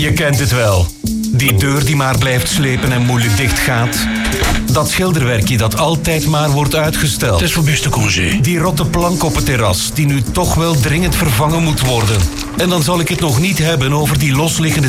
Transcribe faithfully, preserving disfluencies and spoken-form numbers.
Je kent het wel. Die deur die maar blijft slepen en moeilijk dicht gaat. Dat schilderwerkje dat altijd maar wordt uitgesteld. Het is voor beste congé. Die rotte plank op het terras die nu toch wel dringend vervangen moet worden. En dan zal ik het nog niet hebben over die losliggende